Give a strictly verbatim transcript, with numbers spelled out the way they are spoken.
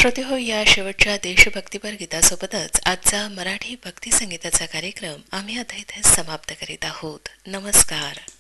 श्रोते हो, या शेवटच्या देशभक्तीपर गीतासोबतच आजचा मराठी भक्ती संगीताचा कार्यक्रम आम्ही आता इथे समाप्त करीत आहोत. नमस्कार.